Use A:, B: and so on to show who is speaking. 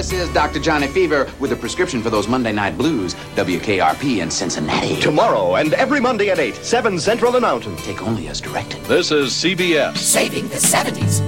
A: this is Dr. Johnny Fever with a prescription for those Monday night blues. WKRP in Cincinnati.
B: Tomorrow and every Monday at 8, 7 Central and Mountain.
A: Take only as directed.
C: This is CBS.
D: Saving the 70s.